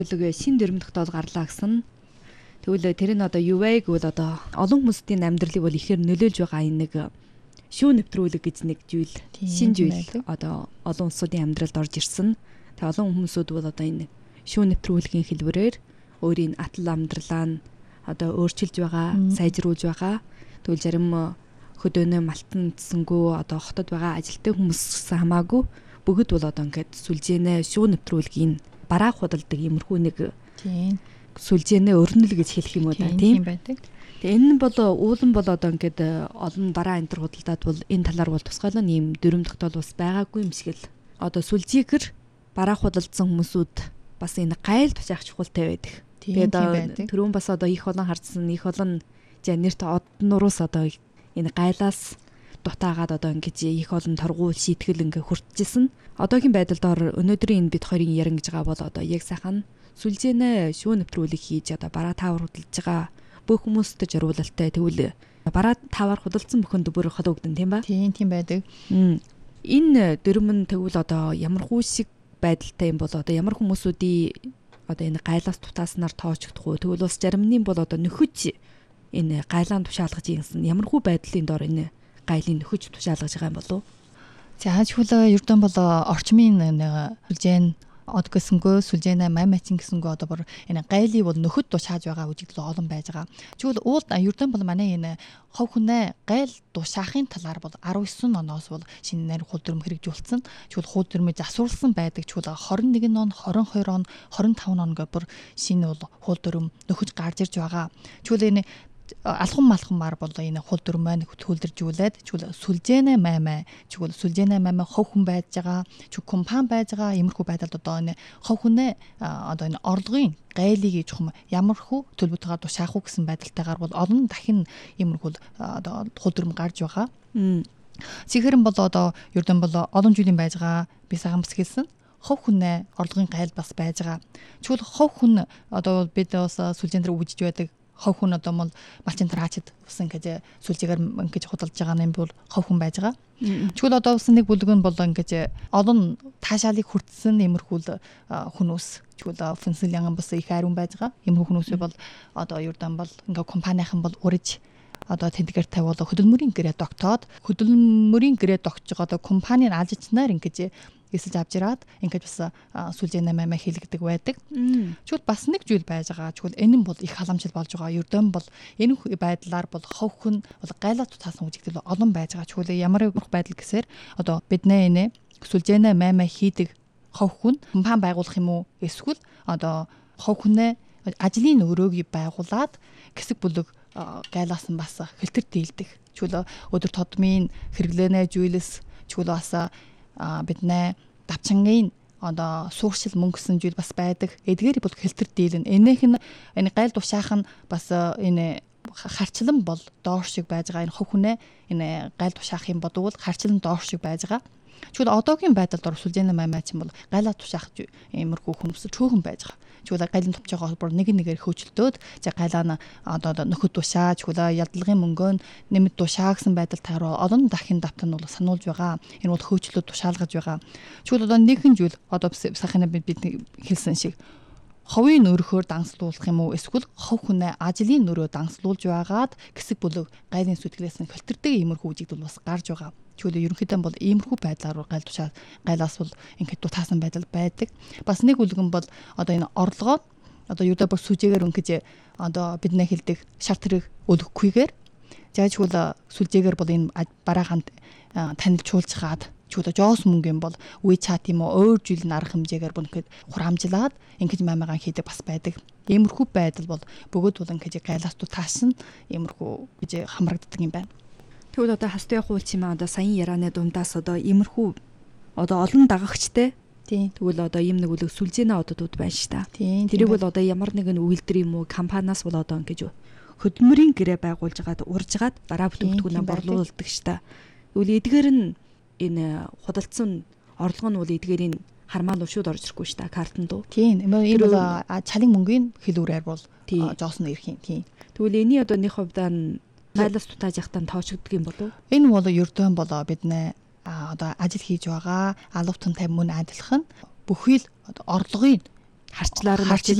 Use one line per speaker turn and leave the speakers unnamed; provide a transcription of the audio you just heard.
Тэгвэл шин дэрэм тогтоол гарлаа гэсэн. Тэгвэл тэр нь одоо юу вэ гэвэл одоо олон хүмүүсийн амьдралыг бол ихээр нөлөөлж байгаа энэ нэг шүүн нэвтрүүлэг гэж нэг зүйл шинж үйл одоо олон улсуудын амьдралд орж ирсэн. Тэгээ олон хүмүүсүүд бол одоо энэ шүүн нэвтрүүлгийн хэлбэрээр өөрийн атал амьдралаа нь одоо өөрчилж байгаа, сайжруулж байгаа. Тэгвэл зарим хөдөөнөө малтандсангүй одоо хотод байгаа ажилтны хүмүүс хамаагүй бүгд бол одоо ингээд сүлжээнэ шүүн нэвтрүүлгийн бараах худалдаг иймэрхүү нэг сүлжээнэ өрнөл гэж хэлэх юм уу да тийм
байдаг.
Тэгээ энэ бол уулан бол одоо ингээд олон бараа энэ төр худалдаад бол энэ талаар бол тусгайлан ийм дүрм тогтоол бас байгаагүй юм шиг л одоо сүлжээгэр бараах худалдсан хүмүүсүүд бас энэ гайл тушаах чухалтай байдаг. Тэгээд түрүүн бас одоо их олон хардсан их олон нэрт од нуруус одоо энэ гайлаас дутаагаад одоо ингэж их олон торгуул шийтгэл ингээ хүртчихсэн. Одоогийн байдалд өнөөдрийн энэ бид хоёрын ярин гэж байгаа бол одоо яг сайхан сүлжээнэ шүүн нэвтрүүлэг хийж одоо бараа таавар худалдаж байгаа бүх хүмүүстээ зориулалтай. Тэгвэл бараа таавар худалдсан бүхэнд бүр хад өгдөн тийм ба?
Тийм байдаг.
Энэ дөрмөн тэгвэл одоо ямар хүү шиг байдалтай юм бол одоо ямар хүмүүсүүдийн одоо энэ гайлаас тутааснаар тоочдох уу? Тэгвэл бас заримны бол одоо нөхөж энэ гайлаан тушаалгаж ийгсэн ямар хүү байдлын дор энэ гайлын нөхөж тушаалгаж байгаа юм болов?
За хөлөө ердөн бол орчмын сүлжээн од гэсэнгөө сүлжээнэ мамачин гэсэнгөө одоо бүр энэ гайлыг бол нөхөд тушааж байгаа үжиглэл олон байж байгаа. Тэгвэл уулд ердөн бол манай энэ хов хүнээ гайл тушаахын талаар бол 19 оноос бол шинээр хууль дүрм хэрэгжүүлсэн. Тэгвэл хууль дүрмийг засварласан байдаг. Тэгвэл 21 он, 22 он, 25 он гэх бүр шинэ бол хууль дүрм нөхөж гарч ирж байгаа. Тэгвэл энэ алхам малхамаар бол энэ хууль дүрм маань төлөвлөжүүлээд чигвэл сүлжээнэ маймаа чигвэл сүлжээнэ маймаа хов хүн байж байгаа чиг компани байж байгаа иймэрхүү байдалд одоо энэ хов хүнээ одоо энэ орлогын гайлыг хийж хум ямархүү төлбөтгөр тушаах уу гэсэн байдалтайгаар бол олон дахин иймэрхүү одоо хууль дүрм гарч байгаа. Цэгэрэн бол одоо ердөн бол олон жилийн байж байгаа би саган бас хэлсэн. Хов хүнээ орлогын гайл бас байж байгаа. Чигвэл хов хүн одоо бид бас сүлжээн дээр үжиж байдаг. Хов хүн одоо мал малчин тараачд усан гэж сүлжээгээр ингэж худалдаж байгаа юм бол хов хүн байж байгаа. Чигвэл одоо усан нэг бүлэг нь бол ингэж олон таашаалыг хүртсэн иймэрхүүл хүмүүс чигвэл фэнсэл янган бас их ариун байж байгаа. Иймэрхүү хүмүүсээ бол одоо ердан бол ингээ компанийн бол уриж одоо тэндэгээр тавиулаа хөдөлмөрийн гэрээ тогтоод хөдөлмөрийн гэрээ тогтж байгаа одоо компанийн алжичнаар ингэж эсэж авч ираад ингэж бас сүлжээнэ мамаа хийлгдэг байдаг. Чигвэл бас нэг зүйл байж байгаа. Чигвэл энэ нь бол их халамжил болж байгаа. Ердөн бол энэ байдлаар бол хов хүн бол гайлаа тутаасан үжигдэл олон байж байгаа. Чигвэл ямар их байдал гэсээр одоо биднээ энэ сүлжээнэ мамаа хийдэг хов хүн компани байгуулах юм уу? Эсвэл одоо хов хүнээ ажлын өрөөг байгуулад хэсэг бүлэг гайлаасан бас хэлтэр дийлдэг. Чигвэл өдөр тодмын хэрэглэнэ зүйлс чигвэл бас биднээ давчангийн одоо сууршил мөнгөсөн зүйл бас байдаг. Эдгээр бол хэлтэр дийлэн. Энийх нь энэ гайл тушаах нь бас энэ харчлан бол доор шиг байж байгаа. Энэ хов хүнээ энэ гайл тушаах юм бодвол харчлан доор шиг байж байгаа. Чигвэл одоогийн байдалд сүлжээнэ мамаач юм бол гайлаа тушаах иймэрхүү хүмүүс чөөхөн байж байгаа. Чигвэл гайлын төвч байгаа бол нэг нэгээр хөөчлөлтөөд за гайлаа нь одоо нөхөд тушаа чигвэл ялдлагын мөнгөө нэмэд тушаа гэсэн байдал тааруу олон дахин давтан бол сануулж байгаа. Энэ бол хөөчлөлтөд тушаалгаж байгаа. Чигвэл одоо нэгэн зүйл одоо сайхан бид хэлсэн шиг ховын өрхөөр данслуулах юм уу эсвэл хов хүнээ ажлын нөрөө данслуулж байгаад хэсэг бүлэг гайлын сүтгэлээс нь фильтрдэг иймэрхүү үжигдэл бас гарч байгаа. Чигвэл ерөнхийдөө бол иймэрхүү байдлаар гайл тушаа гайлаас бол ингээд дутаасан байдал байдаг. Бас нэг үлгэн бол одоо энэ орлогоо одоо юудаа бүр сүжээгээр өнгөж одоо биднээ хэлдэг шарт хэрэг өгөхгүйгээр заажгүй сүлжээгээр бол энэ бараахан танилцуулж хаад чигвэл жоос мөнгө юм бол WeChat юм уу өөр жилийн арга хэмжээгээр бүгд хураамжлаад ингэж мамагаан хийдэг бас байдаг. Иймэрхүү байдал бол бүгд бол ингэж гайлаас тутаасан иймэрхүү гэж хамрагддаг юм байна.
Тэгвэл одоо хастай хууль чимээ одоо саяны ярианы дундаас одоо иймэрхүү одоо олон дагагчтай тэгвэл одоо ийм нэг үлэг сүлжээнэ ододууд байна ш та. Тэрийг бол одоо ямар нэгэн үйлдвэр юм уу компаниас бол одоо ингэж хөдөлмөрийн гэрээ байгуулж байгаад урьжгаад бараа бүтээгдэхүүнээ борлуулдаг ш та. Тэгвэл эдгээр нь энэ худалдсан орлого нь бол эдгээрийн хармаа нушууд орж ирэхгүй ш та картанд уу.
Тийм. Энэ бол чалын мөнгөний хэлүүрээр бол жоосны ирэх юм. Тийм.
Тэгвэл энэний одоо нэг хувьдаа гайлаас тутааж яхтан тоочгддаг юм болов?
Энэ бол ердөө бол биднээ одоо ажил хийж байгаа алуутан 50 мөн адилхан бүхий л орлогын
харчлаар нь